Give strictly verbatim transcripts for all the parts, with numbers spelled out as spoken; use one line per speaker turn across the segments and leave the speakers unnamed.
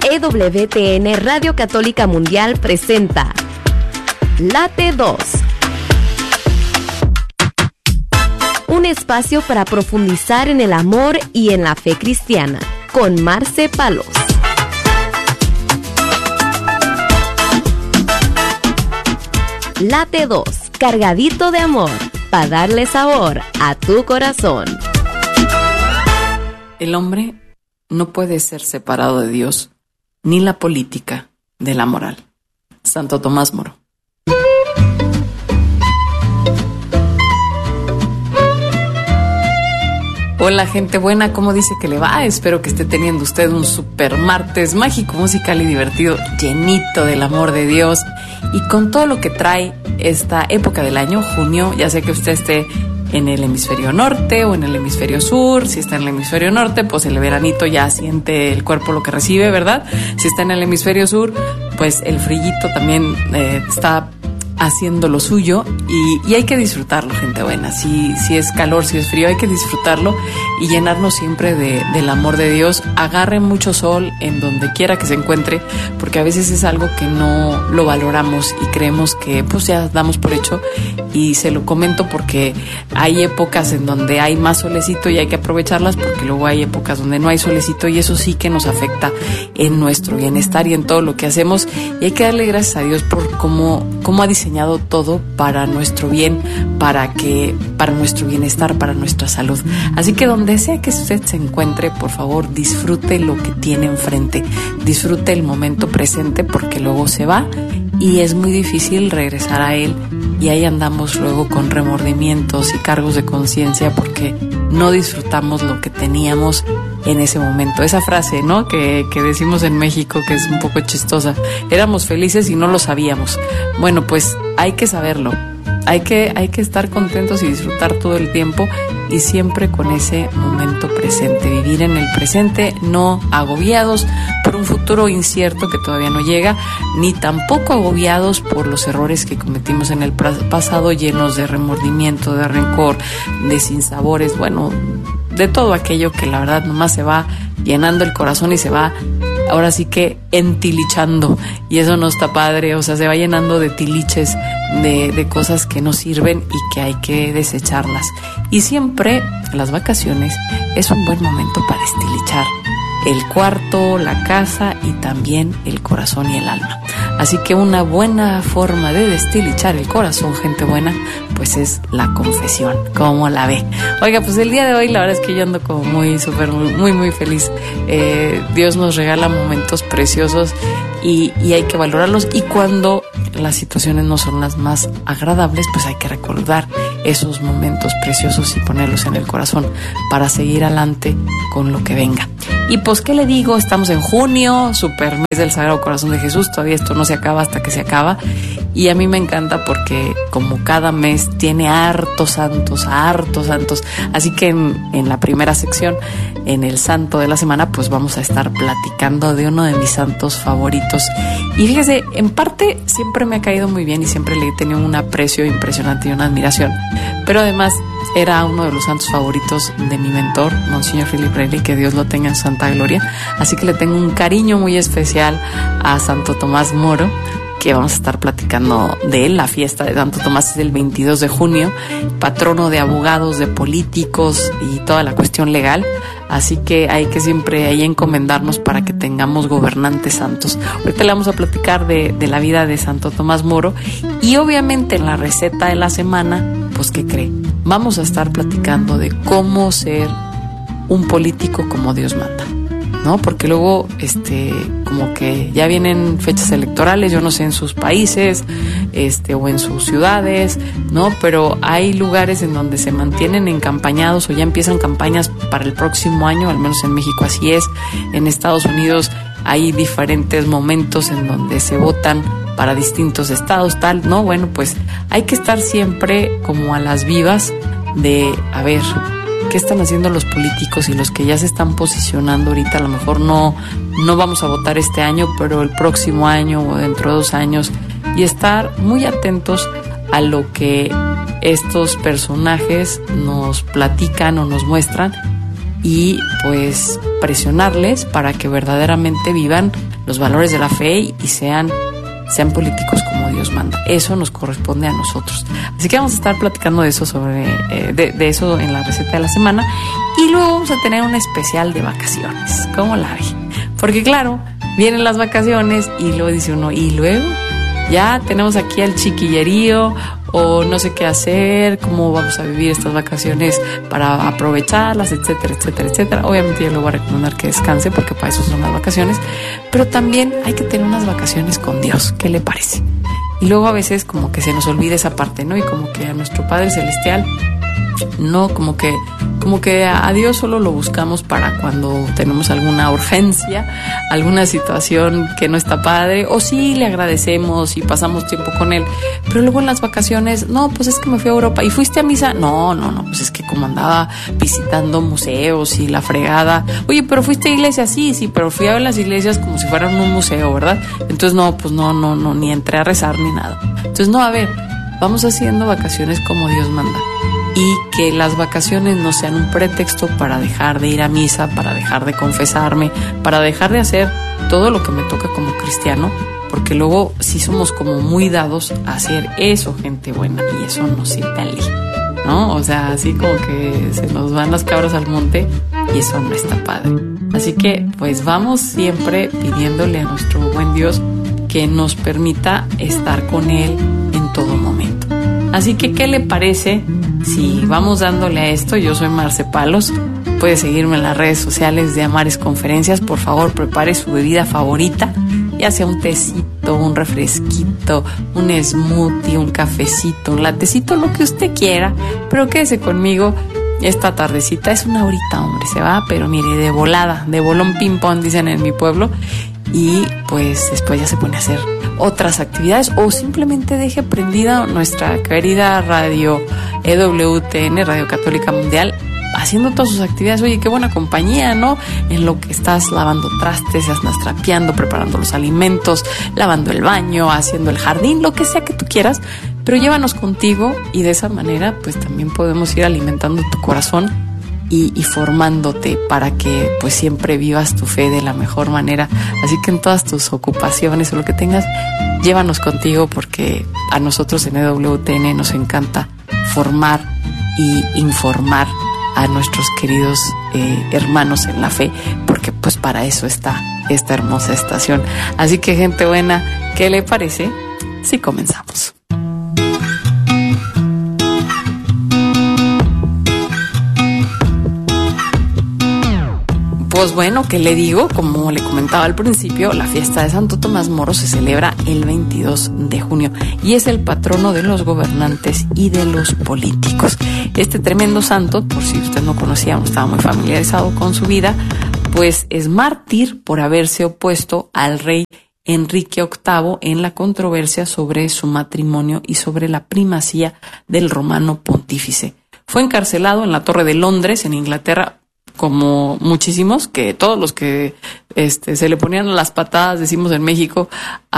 E W T N Radio Católica Mundial presenta Late dos. Un espacio para profundizar en el amor y en la fe cristiana, con Marce Palos. Late dos, cargadito de amor, para darle sabor a tu corazón.
El hombre no puede ser separado de Dios, ni la política de la moral. Santo Tomás Moro. Hola gente buena, ¿cómo dice que le va? Espero que esté teniendo usted un super martes mágico, musical y divertido, llenito del amor de Dios y con todo lo que trae esta época del año, junio. Ya sé que usted esté en el hemisferio norte o en el hemisferio sur. Si está en el hemisferio norte, pues el veranito ya siente el cuerpo lo que recibe, ¿verdad? Si está en el hemisferio sur, pues el frillito también eh, está haciendo lo suyo y, y hay que disfrutarlo, gente buena. Si, si es calor, si es frío, hay que disfrutarlo y llenarnos siempre de, del amor de Dios. Agarre mucho sol en donde quiera que se encuentre, porque a veces es algo que no lo valoramos y creemos que pues ya damos por hecho. Y se lo comento porque hay épocas en donde hay más solecito y hay que aprovecharlas, porque luego hay épocas donde no hay solecito y eso sí que nos afecta en nuestro bienestar y en todo lo que hacemos. Y hay que darle gracias a Dios por cómo, cómo ha diseñado todo para nuestro bien, para que, para nuestro bienestar, para nuestra salud. Así que donde sea que usted se encuentre, por favor, disfrute lo que tiene enfrente, disfrute el momento presente, porque luego se va y es muy difícil regresar a él, y ahí andamos luego con remordimientos y cargos de conciencia porque no disfrutamos lo que teníamos en ese momento. Esa frase, ¿no? Que, que decimos en México, que es un poco chistosa. Éramos felices y no lo sabíamos. Bueno, pues hay que saberlo. Hay que, hay que estar contentos y disfrutar todo el tiempo y siempre con ese momento presente. Vivir en el presente, no agobiados por un futuro incierto que todavía no llega, ni tampoco agobiados por los errores que cometimos en el pasado, llenos de remordimiento, de rencor, de sinsabores, bueno, de todo aquello que la verdad nomás se va llenando el corazón y se va ahora sí que entilichando, y eso no está padre. O sea, se va llenando de tiliches, de, de cosas que no sirven y que hay que desecharlas. Y siempre las vacaciones es un buen momento para estilichar el cuarto, la casa y también el corazón y el alma. Así que una buena forma de destilichar el corazón, gente buena, pues es la confesión. ¿Cómo la ve? Oiga, pues el día de hoy la verdad es que yo ando como muy, súper, muy, muy feliz. Eh, Dios nos regala momentos preciosos y, y hay que valorarlos. Y cuando las situaciones no son las más agradables, pues hay que recordar esos momentos preciosos y ponerlos en el corazón para seguir adelante con lo que venga. Y pues, ¿qué le digo? Estamos en junio, super mes del Sagrado Corazón de Jesús. Todavía esto no se acaba hasta que se acaba. Y a mí me encanta porque como cada mes tiene hartos santos, hartos santos. Así que en, en la primera sección, en el santo de la semana, pues vamos a estar platicando de uno de mis santos favoritos. Y fíjese, en parte siempre me ha caído muy bien y siempre le he tenido un aprecio impresionante y una admiración. Pero además era uno de los santos favoritos de mi mentor, Monseñor Philip Reilly, que Dios lo tenga en santa gloria. Así que le tengo un cariño muy especial a Santo Tomás Moro, que vamos a estar platicando de él. La fiesta de Santo Tomás es el veintidós de junio, patrono de abogados, de políticos y toda la cuestión legal. Así que hay que siempre ahí encomendarnos para que tengamos gobernantes santos. Ahorita le vamos a platicar de, de la vida de Santo Tomás Moro y obviamente en la receta de la semana, pues ¿qué cree? Vamos a estar platicando de cómo ser un político como Dios manda, ¿no? Porque luego, este, como que ya vienen fechas electorales, yo no sé en sus países, este, o en sus ciudades, ¿no? Pero hay lugares en donde se mantienen encampañados o ya empiezan campañas para el próximo año, al menos en México así es. En Estados Unidos hay diferentes momentos en donde se votan para distintos estados, tal, ¿no? Bueno, pues hay que estar siempre como a las vivas de, a ver, ¿qué están haciendo los políticos y los que ya se están posicionando ahorita? A lo mejor no, no vamos a votar este año, pero el próximo año o dentro de dos años, y estar muy atentos a lo que estos personajes nos platican o nos muestran y pues presionarles para que verdaderamente vivan los valores de la fe y sean, sean políticos como Dios manda. Eso nos corresponde a nosotros. Así que vamos a estar platicando de eso, sobre, eh, de, de eso en la receta de la semana. Y luego vamos a tener un especial de vacaciones. ¿Cómo la ve? Porque claro, vienen las vacaciones y luego dice uno, ¿y luego? Ya tenemos aquí el chiquillerío o no sé qué hacer, cómo vamos a vivir estas vacaciones para aprovecharlas, etcétera, etcétera, etcétera. Obviamente yo le voy a recomendar que descanse porque para eso son las vacaciones, pero también hay que tener unas vacaciones con Dios. ¿Qué le parece? Y luego a veces como que se nos olvida esa parte, ¿no? Y como que a nuestro Padre Celestial, no, como que como que a Dios solo lo buscamos para cuando tenemos alguna urgencia, alguna situación que no está padre, o sí le agradecemos y pasamos tiempo con él, pero luego en las vacaciones, no, pues es que me fui a Europa. ¿Y fuiste a misa? No, no, no, pues es que como andaba visitando museos y la fregada. Oye, pero fuiste a iglesia, sí, sí, pero fui a ver las iglesias como si fueran un museo, ¿verdad? Entonces no, pues no, no, no, ni entré a rezar ni nada. Entonces no, a ver, vamos haciendo vacaciones como Dios manda. Y que las vacaciones no sean un pretexto para dejar de ir a misa, para dejar de confesarme, para dejar de hacer todo lo que me toca como cristiano, porque luego sí somos como muy dados a hacer eso, gente buena, y eso no se vale, ¿no? O sea, así como que se nos van las cabras al monte y eso no está padre. Así que pues vamos siempre pidiéndole a nuestro buen Dios que nos permita estar con Él en todo momento. Así que, ¿qué le parece si vamos dándole a esto? Yo soy Marce Palos. Puede seguirme en las redes sociales de Amares Conferencias. Por favor, prepare su bebida favorita, ya sea un tecito, un refresquito, un smoothie, un cafecito, un latecito, lo que usted quiera. Pero quédese conmigo esta tardecita. Es una horita, hombre, se va, pero mire, de volada, de bolón ping-pong, dicen en mi pueblo. Y pues después ya se pone a hacer otras actividades o simplemente deje prendida nuestra querida radio E W T N, Radio Católica Mundial, haciendo todas sus actividades. Oye, qué buena compañía, ¿no? En lo que estás lavando trastes, estás trapeando, preparando los alimentos, lavando el baño, haciendo el jardín, lo que sea que tú quieras, pero llévanos contigo y de esa manera pues también podemos ir alimentando tu corazón Y, y formándote para que pues siempre vivas tu fe de la mejor manera. Así que en todas tus ocupaciones o lo que tengas, llévanos contigo, porque a nosotros en E W T N nos encanta formar y informar a nuestros queridos eh, hermanos en la fe, porque pues para eso está esta hermosa estación. Así que, gente buena, ¿qué le parece si comenzamos? Pues bueno, ¿qué le digo? Como le comentaba al principio, la fiesta de Santo Tomás Moro se celebra el veintidós de junio y es el patrono de los gobernantes y de los políticos. Este tremendo santo, por si usted no conocía o no estaba muy familiarizado con su vida, pues es mártir por haberse opuesto al rey Enrique octavo en la controversia sobre su matrimonio y sobre la primacía del romano pontífice. Fue encarcelado en la Torre de Londres, en Inglaterra, como muchísimos, que todos los que este, se le ponían las patadas, decimos en México,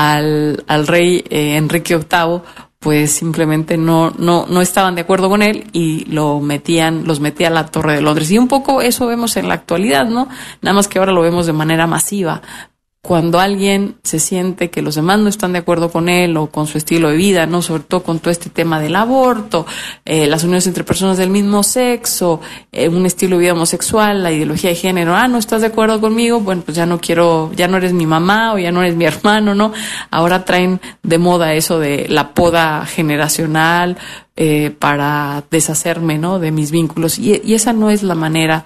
al, al rey eh, Enrique octavo, pues simplemente no, no, no estaban de acuerdo con él y lo metían, los metía a la Torre de Londres. Y un poco eso vemos en la actualidad, ¿no? Nada más que ahora lo vemos de manera masiva. Cuando alguien se siente que los demás no están de acuerdo con él o con su estilo de vida, ¿no? Sobre todo con todo este tema del aborto, eh, las uniones entre personas del mismo sexo, eh, un estilo de vida homosexual, la ideología de género. Ah, ¿no estás de acuerdo conmigo? Bueno, pues ya no quiero, ya no eres mi mamá o ya no eres mi hermano, ¿no? Ahora traen de moda eso de la poda generacional, eh, para deshacerme, ¿no? De mis vínculos. Y, y esa no es la manera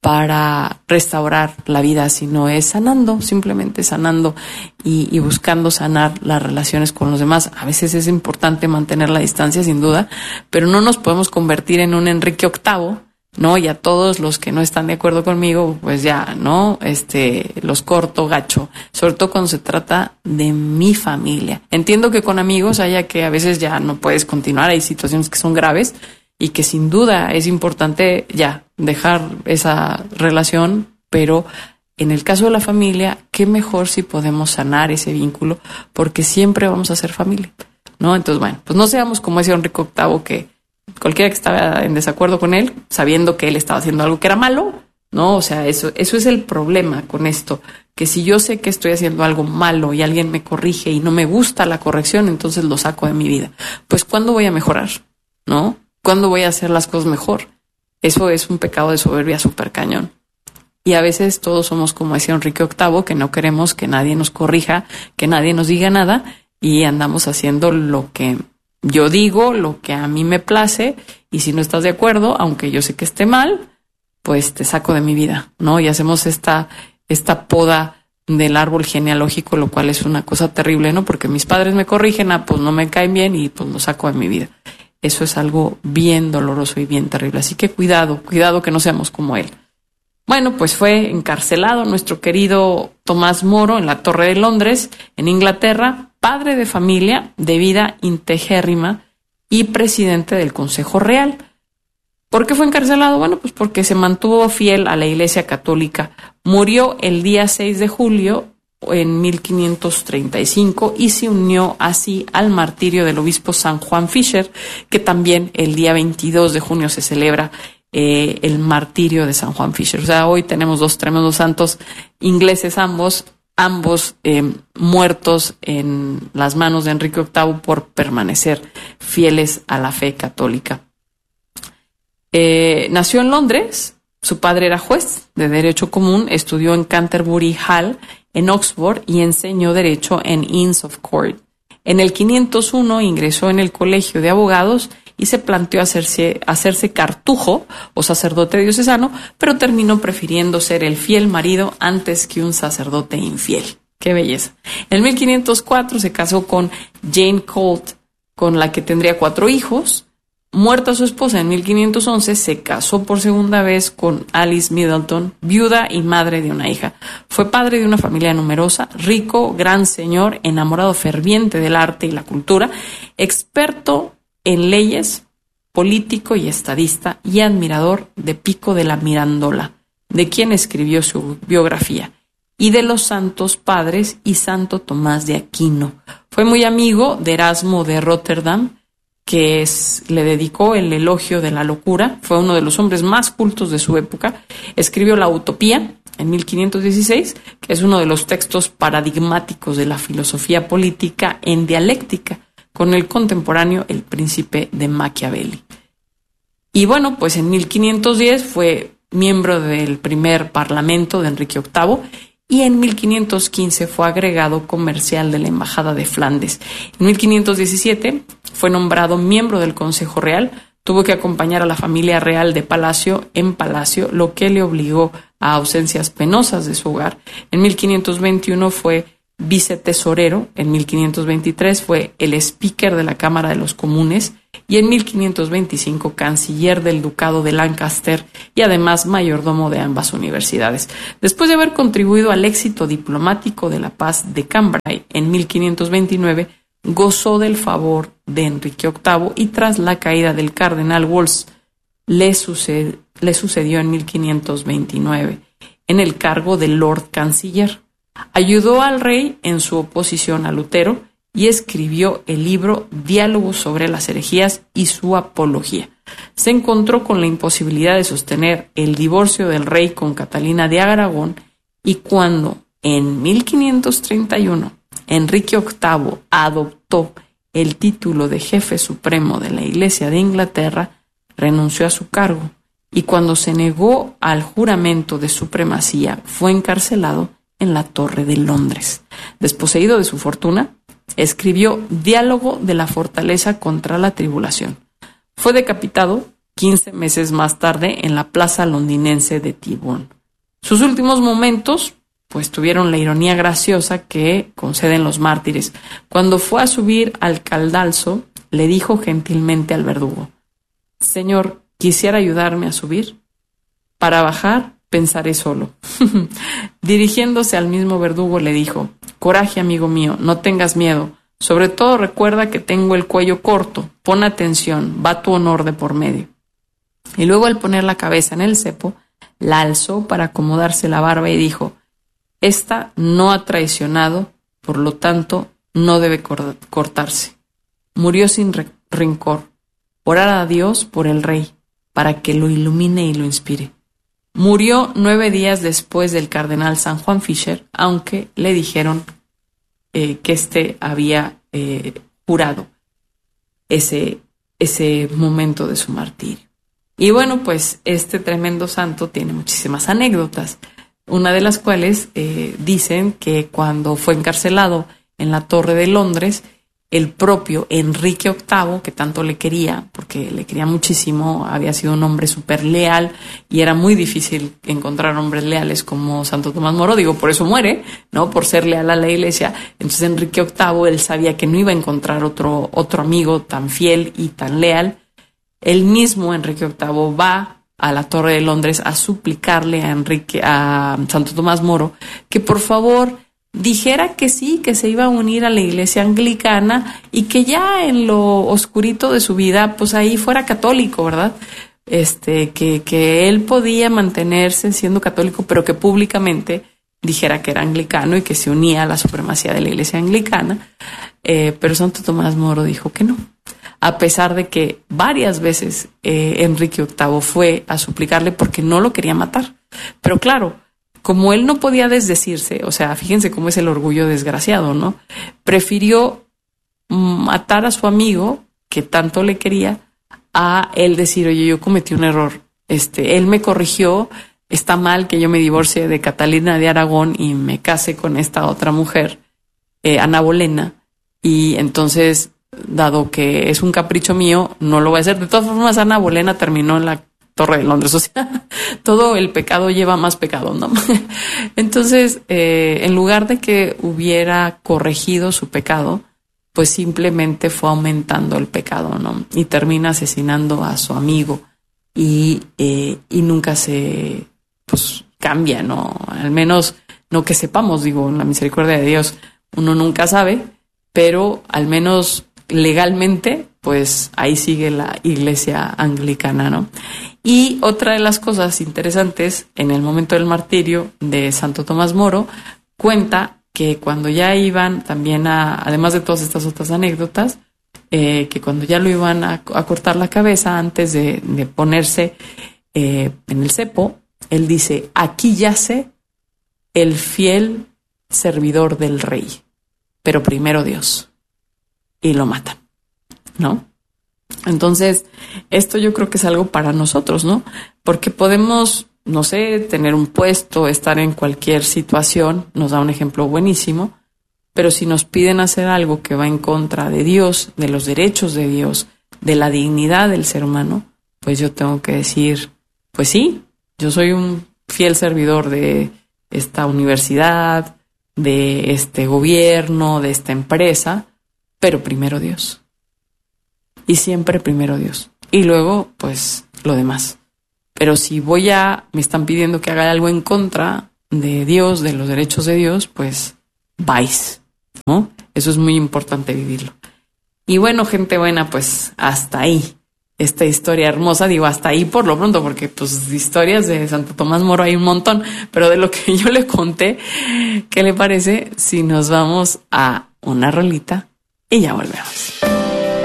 para restaurar la vida, sino es sanando, simplemente sanando y, y buscando sanar las relaciones con los demás. A veces es importante mantener la distancia, sin duda, pero no nos podemos convertir en un Enrique octavo, ¿no? Y a todos los que no están de acuerdo conmigo, pues ya, ¿no? Este, los corto gacho, sobre todo cuando se trata de mi familia. Entiendo que con amigos haya que a veces ya no puedes continuar, hay situaciones que son graves, y que sin duda es importante ya dejar esa relación, pero en el caso de la familia, qué mejor si podemos sanar ese vínculo, porque siempre vamos a ser familia, ¿no? Entonces, bueno, pues no seamos como ese Enrique octavo que cualquiera que estaba en desacuerdo con él, sabiendo que él estaba haciendo algo que era malo, ¿no? O sea, eso, eso es el problema con esto, que si yo sé que estoy haciendo algo malo y alguien me corrige y no me gusta la corrección, entonces lo saco de mi vida. Pues, ¿cuándo voy a mejorar? ¿No? ¿Cuándo voy a hacer las cosas mejor? Eso es un pecado de soberbia súper cañón. Y a veces todos somos como decía Enrique octavo, que no queremos que nadie nos corrija, que nadie nos diga nada, y andamos haciendo lo que yo digo, lo que a mí me place, y si no estás de acuerdo, aunque yo sé que esté mal, pues te saco de mi vida, ¿no? Y hacemos esta, esta poda del árbol genealógico, lo cual es una cosa terrible, ¿no? Porque mis padres me corrigen, ah, pues no me caen bien y pues lo saco de mi vida. Eso es algo bien doloroso y bien terrible. Así que cuidado, cuidado que no seamos como él. Bueno, pues fue encarcelado nuestro querido Tomás Moro en la Torre de Londres, en Inglaterra, padre de familia, de vida integérrima y presidente del Consejo Real. ¿Por qué fue encarcelado? Bueno, pues porque se mantuvo fiel a la Iglesia Católica. Murió el día seis de julio en mil quinientos treinta y cinco y se unió así al martirio del obispo San Juan Fisher, que también el día veintidós de junio se celebra eh, el martirio de San Juan Fisher. O sea, hoy tenemos dos tremendos santos ingleses ambos, ambos eh, muertos en las manos de Enrique octavo por permanecer fieles a la fe católica. Eh, nació en Londres, su padre era juez de Derecho Común, estudió en Canterbury Hall, en Oxford, y enseñó Derecho en Inns of Court. En el quinientos uno ingresó en el Colegio de Abogados y se planteó hacerse, hacerse cartujo o sacerdote diocesano, pero terminó prefiriendo ser el fiel marido antes que un sacerdote infiel. ¡Qué belleza! En mil quinientos cuatro se casó con Jane Colt, con la que tendría cuatro hijos. Muerta su esposa en mil quinientos once, se casó por segunda vez con Alice Middleton, viuda y madre de una hija. Fue padre de una familia numerosa, rico, gran señor, enamorado ferviente del arte y la cultura, experto en leyes, político y estadista, y admirador de Pico de la Mirandola, de quien escribió su biografía, y de los santos padres y Santo Tomás de Aquino. Fue muy amigo de Erasmo de Rotterdam, que es, le dedicó el elogio de la locura. Fue uno de los hombres más cultos de su época. Escribió La Utopía en mil quinientos dieciséis, que es uno de los textos paradigmáticos de la filosofía política en dialéctica con el contemporáneo El Príncipe de Machiavelli. Y bueno, pues en mil quinientos diez fue miembro del primer parlamento de Enrique octavo, y en mil quinientos quince fue agregado comercial de la Embajada de Flandes. En mil quinientos diecisiete fue nombrado miembro del Consejo Real, tuvo que acompañar a la familia real de palacio en palacio, lo que le obligó a ausencias penosas de su hogar. En mil quinientos veintiuno fue vicetesorero, en mil quinientos veintitrés fue el speaker de la Cámara de los Comunes y en mil quinientos veinticinco canciller del Ducado de Lancaster y además mayordomo de ambas universidades. Después de haber contribuido al éxito diplomático de la paz de Cambrai en mil quinientos veintinueve, gozó del favor de Enrique octavo y tras la caída del cardenal Wolsey le, suced, le sucedió en mil quinientos veintinueve en el cargo de Lord Canciller. Ayudó al rey en su oposición a Lutero y escribió el libro Diálogos sobre las herejías y su apología. Se encontró con la imposibilidad de sostener el divorcio del rey con Catalina de Aragón y cuando en mil quinientos treinta y uno Enrique octavo adoptó el título de jefe supremo de la Iglesia de Inglaterra, renunció a su cargo y cuando se negó al juramento de supremacía fue encarcelado en la Torre de Londres. Desposeído de su fortuna, escribió Diálogo de la fortaleza contra la tribulación. Fue decapitado quince meses más tarde en la plaza londinense de Tyburn. Sus últimos momentos, pues tuvieron la ironía graciosa que conceden los mártires. Cuando fue a subir al cadalso, le dijo gentilmente al verdugo: «Señor, ¿quisiera ayudarme a subir? Para bajar, pensaré solo». Dirigiéndose al mismo verdugo le dijo: «Coraje, amigo mío, no tengas miedo. Sobre todo recuerda que tengo el cuello corto. Pon atención, va tu honor de por medio». Y luego al poner la cabeza en el cepo, la alzó para acomodarse la barba y dijo: «Esta no ha traicionado, por lo tanto no debe cortarse». Murió sin re- rencor. Orar a Dios por el rey, para que lo ilumine y lo inspire. Murió nueve días después del cardenal San Juan Fisher, aunque le dijeron eh, que éste había eh, jurado ese, ese momento de su martirio. Y bueno, pues este tremendo santo tiene muchísimas anécdotas, una de las cuales eh, dicen que cuando fue encarcelado en la Torre de Londres, el propio Enrique octavo, que tanto le quería, porque le quería muchísimo, había sido un hombre súper leal y era muy difícil encontrar hombres leales como Santo Tomás Moro, digo, por eso muere, ¿no? Por ser leal a la iglesia. Entonces Enrique octavo, él sabía que no iba a encontrar otro, otro amigo tan fiel y tan leal. Él mismo, Enrique octavo, va a la Torre de Londres a suplicarle a Enrique, a Santo Tomás Moro, que por favor dijera que sí, que se iba a unir a la iglesia anglicana y que ya en lo oscurito de su vida, pues ahí fuera católico, ¿verdad? Este, que, que él podía mantenerse siendo católico, pero que públicamente dijera que era anglicano y que se unía a la supremacía de la iglesia anglicana. Eh, pero Santo Tomás Moro dijo que no, a pesar de que varias veces eh, Enrique octavo fue a suplicarle porque no lo quería matar. Pero claro, como él no podía desdecirse, o sea, fíjense cómo es el orgullo desgraciado, ¿no? Prefirió matar a su amigo, que tanto le quería, a él decir, oye, yo cometí un error. Este, él me corrigió, está mal que yo me divorcie de Catalina de Aragón y me case con esta otra mujer, eh, Ana Bolena, y entonces, dado que es un capricho mío, no lo voy a hacer. De todas formas, Ana Bolena terminó en la Torre de Londres, o sea, todo el pecado lleva más pecado, ¿no? Entonces, eh, en lugar de que hubiera corregido su pecado, pues simplemente fue aumentando el pecado, ¿no? Y termina asesinando a su amigo y, eh, y nunca se, pues, cambia, ¿no? Al menos, no que sepamos, digo, en la misericordia de Dios, uno nunca sabe, pero al menos legalmente, pues ahí sigue la iglesia anglicana, ¿no? Y otra de las cosas interesantes, en el momento del martirio de Santo Tomás Moro, cuenta que cuando ya iban también a, además de todas estas otras anécdotas, eh, que cuando ya lo iban a, a cortar la cabeza antes de, de ponerse eh, en el cepo, él dice, aquí yace el fiel servidor del rey, pero primero Dios. Y lo matan, ¿no? Entonces, esto yo creo que es algo para nosotros, ¿no? Porque podemos, no sé, tener un puesto, estar en cualquier situación, nos da un ejemplo buenísimo, pero si nos piden hacer algo que va en contra de Dios, de los derechos de Dios, de la dignidad del ser humano, pues yo tengo que decir, pues sí, yo soy un fiel servidor de esta universidad, de este gobierno, de esta empresa, pero primero Dios. Y siempre primero Dios. Y luego, pues, lo demás. Pero si voy a, me están pidiendo que haga algo en contra de Dios, de los derechos de Dios, pues, vais, ¿no? Eso es muy importante vivirlo. Y bueno, gente buena, pues, hasta ahí. Esta historia hermosa, digo, hasta ahí por lo pronto, porque, pues, historias de Santo Tomás Moro hay un montón. Pero de lo que yo le conté, ¿qué le parece si nos vamos a una rolita y ya volvemos?